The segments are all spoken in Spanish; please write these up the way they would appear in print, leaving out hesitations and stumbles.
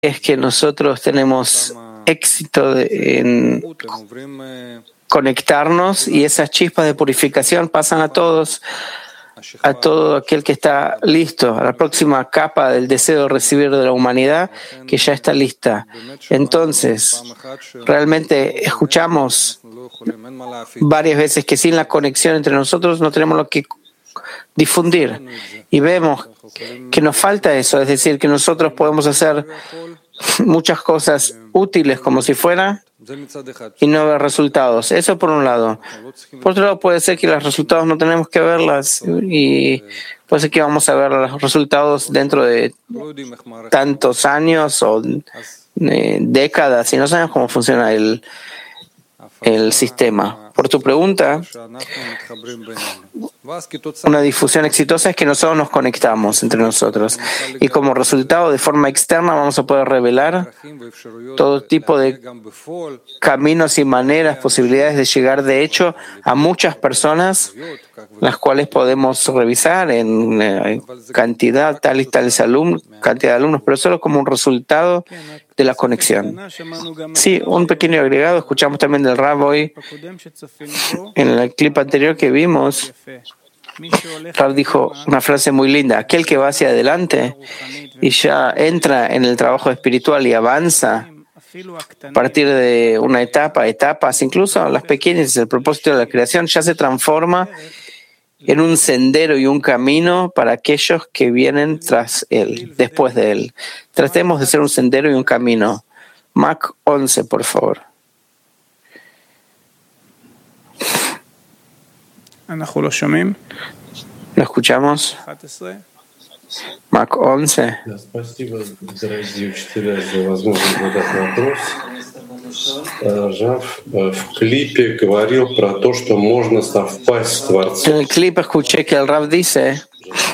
es que nosotros tenemos éxito en conectarnos y esas chispas de purificación pasan a todos, a todo aquel que está listo, a la próxima capa del deseo de recibir de la humanidad que ya está lista. Entonces, realmente escuchamos varias veces que sin la conexión entre nosotros no tenemos lo que difundir y vemos que nos falta eso, es decir, que nosotros podemos hacer muchas cosas útiles como si fuera y no ver resultados. Eso por un lado. Por otro lado, puede ser que los resultados no tenemos que verlas y puede ser que vamos a ver los resultados dentro de tantos años o décadas y no sabemos cómo funciona el sistema. Por tu pregunta, una difusión exitosa es que nosotros nos conectamos entre nosotros y como resultado de forma externa vamos a poder revelar todo tipo de caminos y maneras, posibilidades de llegar de hecho a muchas personas, las cuales podemos revisar en cantidad, tal y tales alumnos, cantidad de alumnos, pero solo como un resultado de la conexión. Sí, un pequeño agregado, escuchamos también del Rav hoy, en el clip anterior que vimos, Rav dijo una frase muy linda: aquel que va hacia adelante y ya entra en el trabajo espiritual y avanza a partir de una etapa, etapas, incluso las pequeñas, el propósito de la creación, ya se transforma en un sendero y un camino para aquellos que vienen tras él, después de él. Tratemos de ser un sendero y un camino. Mac 11, por favor. ¿No escuchamos? Mac 11. En el clip escuché que el Rav dice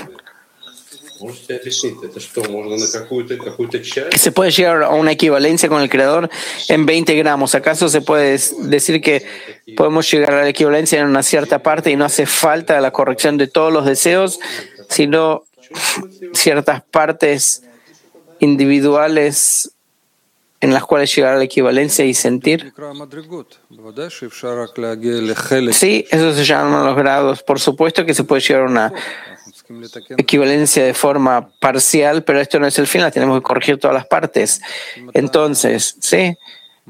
que se puede llegar a una equivalencia con el Creador en 20 gramos. ¿Acaso se puede decir que podemos llegar a la equivalencia en una cierta parte y no hace falta la corrección de todos los deseos, sino ciertas partes individuales en las cuales llegar a la equivalencia y sentir? Sí, eso se llaman los grados. Por supuesto que se puede llegar a una equivalencia de forma parcial, pero esto no es el final, tenemos que corregir todas las partes. Entonces, sí,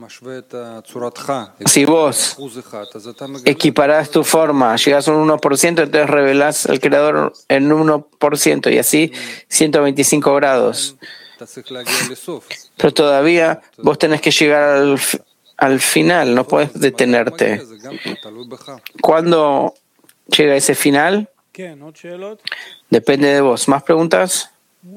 si vos equiparás tu forma, llegas a un 1%, entonces revelás al Creador en 1% y así 125 grados. Pero todavía vos tenés que llegar al final, no puedes detenerte. ¿Cuándo llega ese final? Depende de vos. ¿Más preguntas?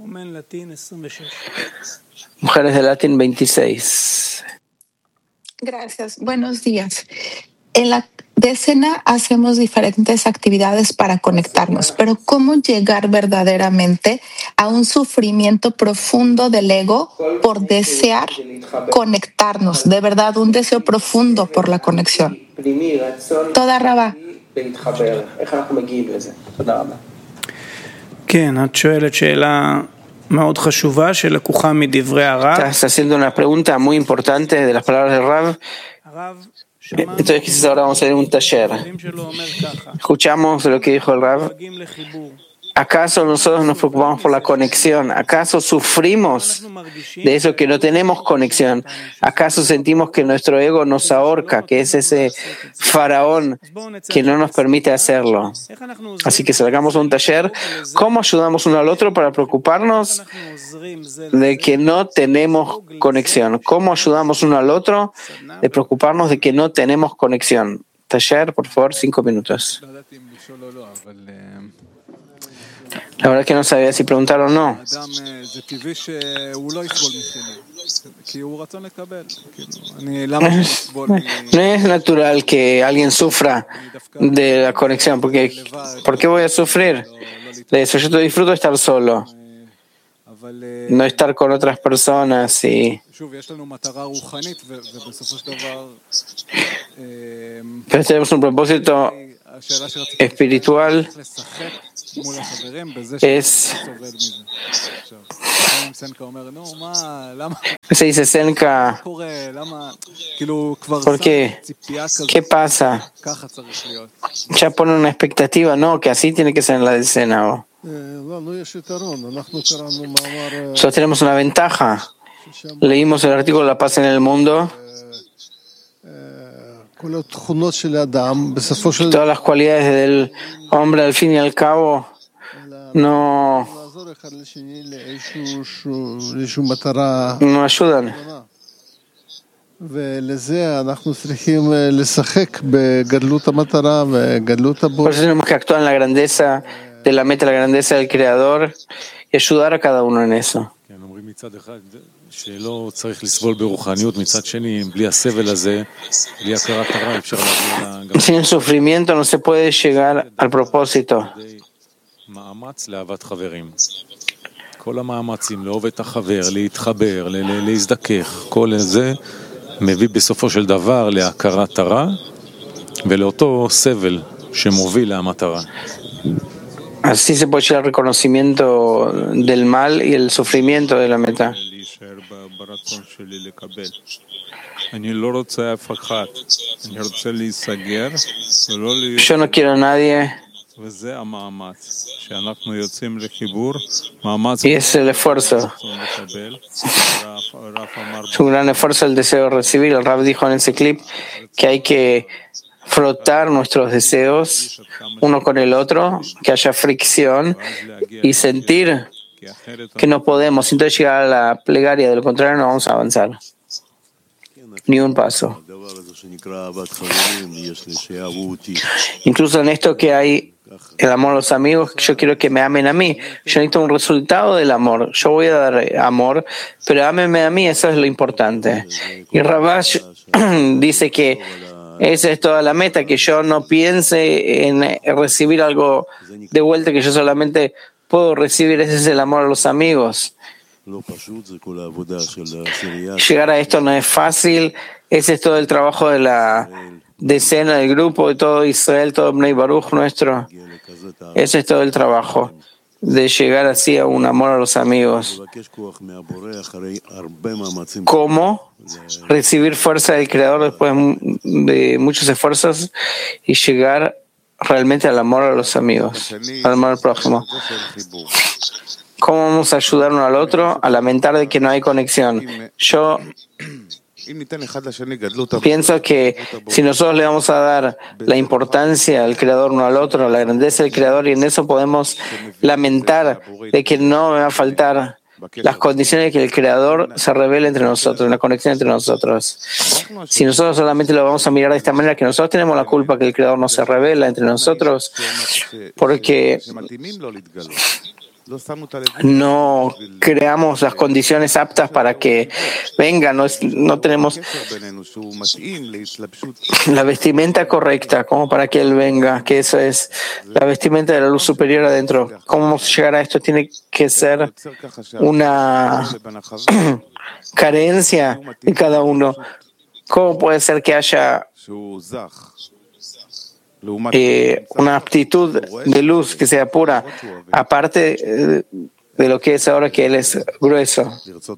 Mujeres de Latin 26. Gracias. Buenos días. En la decena hacemos diferentes actividades para conectarnos, pero ¿cómo llegar verdaderamente a un sufrimiento profundo del ego por desear conectarnos? De verdad, un deseo profundo por la conexión. Toda Rabá. Estás haciendo una pregunta muy importante de las palabras de Rav. Entonces quizás ahora vamos a hacer un taller. Escuchamos lo que dijo el Rav. ¿Acaso nosotros nos preocupamos por la conexión? ¿Acaso sufrimos de eso que no tenemos conexión? ¿Acaso sentimos que nuestro ego nos ahorca, que es ese faraón que no nos permite hacerlo? Así que salgamos a un taller. ¿Cómo ayudamos uno al otro para preocuparnos de que no tenemos conexión? ¿Cómo ayudamos uno al otro de preocuparnos de que no tenemos conexión? Taller, por favor, 5 minutos. La verdad es que no sabía si preguntar o no. No es natural que alguien sufra de la conexión, porque ¿por qué voy a sufrir de eso? Yo disfruto de estar solo, no estar con otras personas pero tenemos un propósito espiritual es, se dice Senka, ¿por qué? ¿Qué pasa? Ya ponen una expectativa, no, que así tiene que ser en la decena. Nosotros tenemos una ventaja. Leímos el artículo La paz en el mundo. Todas las cualidades del hombre, al fin y al cabo, no ayudan. Por eso tenemos que actuar en la grandeza de la meta, la grandeza del Creador y ayudar a cada uno en eso. Sin el sufrimiento no se puede llegar al propósito. כל המאמצים לאהוב את החבר, להתחבר, להזדכך, כל זה מביא בסופו של דבר להכרת הרע ולאותו סבל שמוביל למטרה. Así se puede llegar al reconocimiento del mal y el sufrimiento de la meta. Yo no quiero a nadie. Y es el esfuerzo. Es un gran esfuerzo el deseo de recibir. El Rab dijo en ese clip que hay que frotar nuestros deseos uno con el otro, que haya fricción y sentir que no podemos. Entonces llegar a la plegaria, de lo contrario no vamos a avanzar. Ni un paso. Incluso en esto que hay el amor a los amigos, yo quiero que me amen a mí. Yo necesito un resultado del amor. Yo voy a dar amor, pero ámenme a mí, eso es lo importante. Y Rabash dice que esa es toda la meta, que yo no piense en recibir algo de vuelta, que yo solamente puedo recibir. Ese es el amor a los amigos. Llegar a esto no es fácil. Ese es todo el trabajo de la decena, del grupo, de todo Israel, todo Bnei Baruch nuestro. Ese es todo el trabajo de llegar así a un amor a los amigos. ¿Cómo? Recibir fuerza del Creador después de muchos esfuerzos y llegar realmente al amor a los amigos, al amor al prójimo. ¿Cómo vamos a ayudar uno al otro? A lamentar de que no hay conexión. Yo pienso que si nosotros le vamos a dar la importancia al Creador uno al otro, la grandeza del Creador, y en eso podemos lamentar de que no me va a faltar las condiciones de que el Creador se revele entre nosotros, la conexión entre nosotros. Si nosotros solamente lo vamos a mirar de esta manera, que nosotros tenemos la culpa que el Creador no se revela entre nosotros, porque no creamos las condiciones aptas para que venga, no tenemos la vestimenta correcta como para que Él venga, que eso es la vestimenta de la luz superior adentro. ¿Cómo vamos a llegar a esto? Tiene que ser una carencia de cada uno. ¿Cómo puede ser que haya una aptitud de luz que sea pura, aparte de lo que es ahora que él es grueso?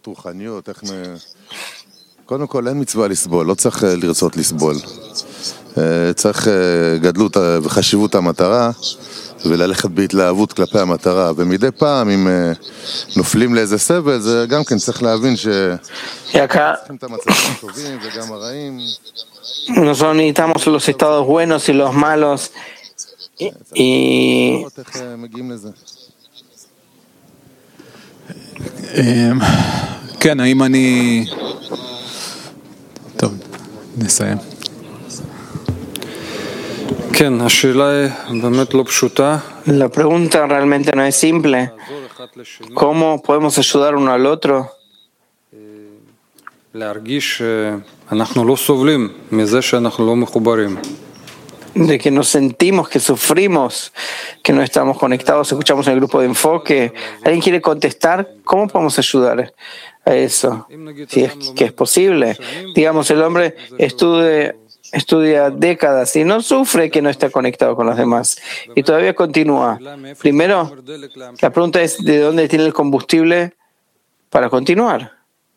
קודם כל אין מצווה לסבול, לא צריך לרצות לסבול. צריך גדלות וחשיבות המטרה וללכת בהתלהבות כלפי המטרה. ומדי פעם אם נופלים לאיזה סבל, זה גם כן צריך להבין צריכים את המצבים הטובים וגם הרעים. Nosotros necesitamos los estados buenos y los malos y כן, האם אני... טוב, נסיים. כן, השאלה היא באמת לא פשוטה. La pregunta realmente no es simple. ¿Cómo podemos ayudar uno al otro? להרגיש שאנחנו לא סובלים מזה שאנחנו לא מחוברים. De que nos sentimos, que sufrimos, que no estamos conectados, escuchamos en el grupo de enfoque. ¿Alguien quiere contestar? ¿Cómo podemos ayudar a eso? Si es que es posible. Digamos, el hombre estudia estudia décadas y no sufre que no está conectado con los demás y todavía continúa. Primero, la pregunta es ¿de dónde tiene el combustible para continuar?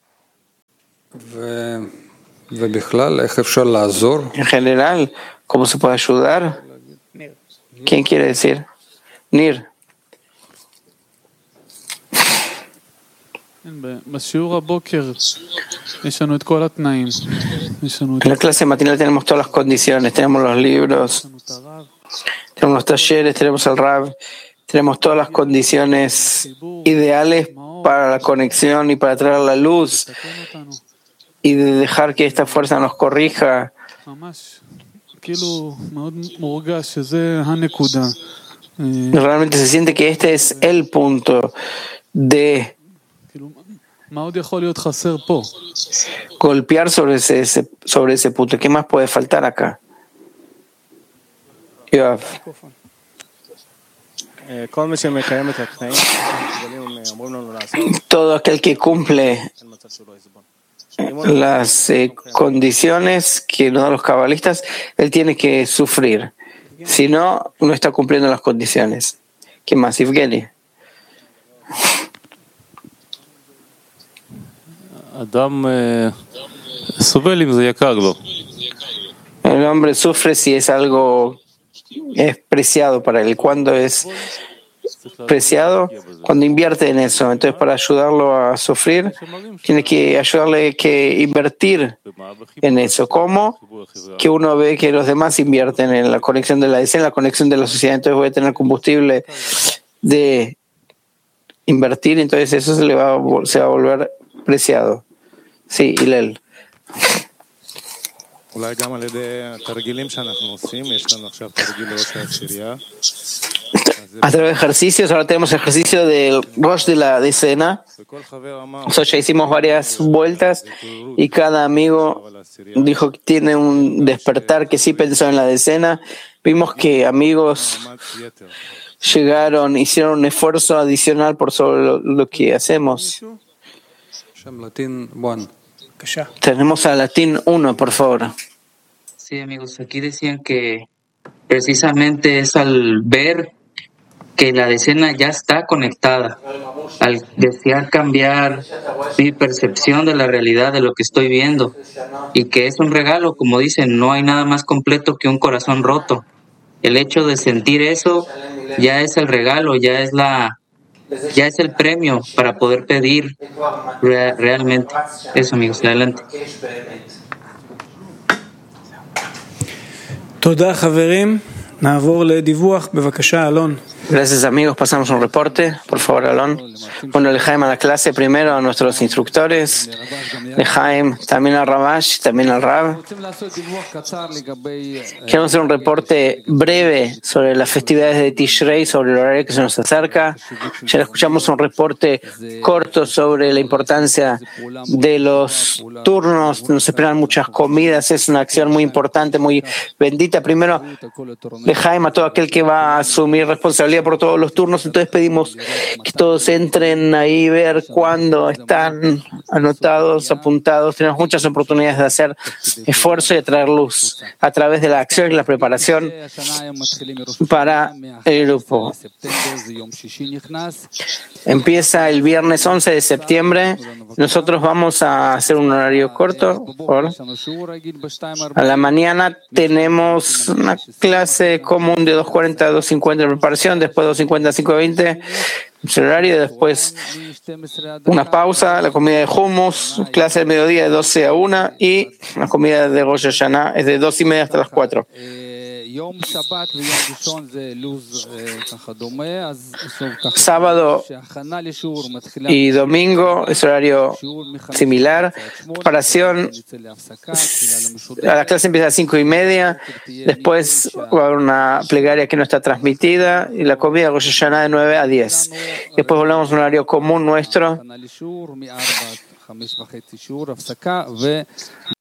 En general, ¿cómo se puede ayudar? ¿Quién quiere decir? Nir. En la clase matinal tenemos todas las condiciones, tenemos los libros, tenemos los talleres, tenemos el Rav, tenemos todas las condiciones ideales para la conexión y para traer la luz y de dejar que esta fuerza nos corrija. Realmente se siente que este es el punto de golpear sobre ese punto. ¿Qué más puede faltar acá? Yoav. Todo aquel que cumple las condiciones que nos dan los cabalistas, él tiene que sufrir. Si no, no está cumpliendo las condiciones. ¿Qué más, Evgeny? El hombre sufre si es algo es preciado para él. ¿Cuándo es preciado? Cuando invierte en eso. Entonces, para ayudarlo a sufrir, tiene que ayudarle que invertir en eso. ¿Cómo? Que uno ve que los demás invierten en la conexión de la escena, en la conexión de la sociedad. Entonces voy a tener combustible de invertir, entonces eso se va a volver preciado. Sí, Hillel. A través de ejercicios, ahora tenemos ejercicio del Rosh de la decena. Nosotros ya hicimos varias vueltas y cada amigo dijo que tiene un despertar que sí pensó en la decena. Vimos que amigos llegaron, hicieron un esfuerzo adicional por sobre lo que hacemos. Tenemos a Latín 1, por favor. Sí, amigos, aquí decían que precisamente es al ver que la decena ya está conectada, al desear cambiar mi percepción de la realidad, de lo que estoy viendo, y que es un regalo, como dicen, no hay nada más completo que un corazón roto. El hecho de sentir eso ya es el regalo, ya es el premio para poder pedir realmente. Eso, amigos, adelante. תודה חברים, נעבור לדיווח, בבקשה אלון. Gracias amigos, pasamos un reporte, por favor Alon. Bueno, Lejaim a la clase primero, a nuestros instructores, Lejaim, también al Rabash, también al Rab. Queremos hacer un reporte breve sobre las festividades de Tishrei, sobre el horario que se nos acerca. Ya escuchamos un reporte corto sobre la importancia de los turnos, nos esperan muchas comidas, es una acción muy importante, muy bendita. Primero, Lejaim a todo aquel que va a asumir responsabilidad por todos los turnos, entonces pedimos que todos entren ahí, ver cuándo están anotados, apuntados. Tenemos muchas oportunidades de hacer esfuerzo y de traer luz a través de la acción y la preparación para el grupo. Empieza el viernes 11 de septiembre. Nosotros vamos a hacer un horario corto. A la mañana tenemos una clase común de 2:40 a 2:50 de preparación, después 2:50 a 5:20 el horario, después una pausa, la comida de hummus, clase del mediodía de 12 a 1 y la comida de Rosh Hashanah es de 2:30 hasta las 4. Sábado y domingo es horario similar. Preparación, la clase empieza a 5:30, después va a haber una plegaria que no está transmitida y la comida de Rosh Hashanah de 9 a 10. Después volvemos a un horario común nuestro.